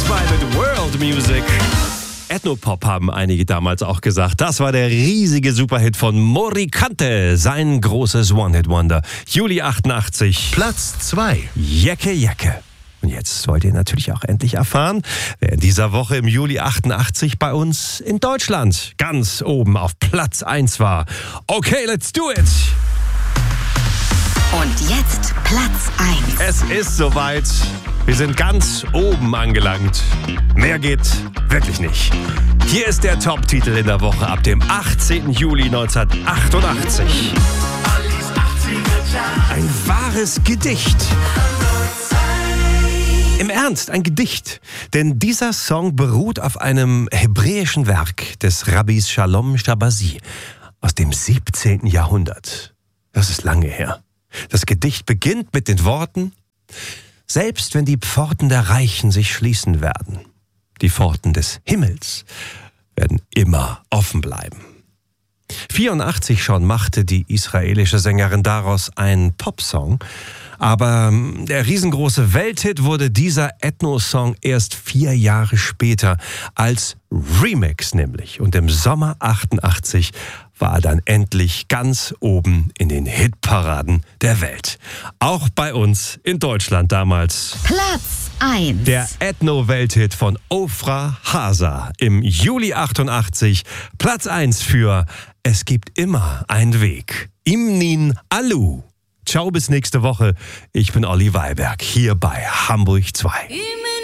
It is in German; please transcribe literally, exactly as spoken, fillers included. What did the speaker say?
zwei mit World Music. Ethnopop haben einige damals auch gesagt. Das war der riesige Superhit von Morikante, sein großes One-Hit-Wonder. Juli achtundachtzig. Platz zwei. Jecke, Jecke. Und jetzt wollt ihr natürlich auch endlich erfahren, wer in dieser Woche im Juli achtundachtzig bei uns in Deutschland ganz oben auf Platz eins war. Okay, let's do it! Und jetzt Platz eins. Es ist soweit. Wir sind ganz oben angelangt. Mehr geht wirklich nicht. Hier ist der Top-Titel in der Woche ab dem achtzehnten Juli neunzehnhundertachtundachtzig. Ein wahres Gedicht. Im Ernst, ein Gedicht. Denn dieser Song beruht auf einem hebräischen Werk des Rabbis Shalom Shabazi aus dem siebzehnten Jahrhundert. Das ist lange her. Das Gedicht beginnt mit den Worten: Selbst wenn die Pforten der Reichen sich schließen werden, die Pforten des Himmels werden immer offen bleiben. vierundachtzig schon machte die israelische Sängerin daraus einen Popsong, aber der riesengroße Welthit wurde dieser Ethno-Song erst vier Jahre später als Remix nämlich. Und im Sommer achtundachtzig war er dann endlich ganz oben in den Hitparaden der Welt. Auch bei uns in Deutschland damals. Platz eins. Der Ethno-Welthit von Ofra Hasa im Juli achtundachtzig. Platz eins für Es gibt immer einen Weg. Imnin Alu. Ciao, bis nächste Woche. Ich bin Olli Weiberg, hier bei Hamburg zwei.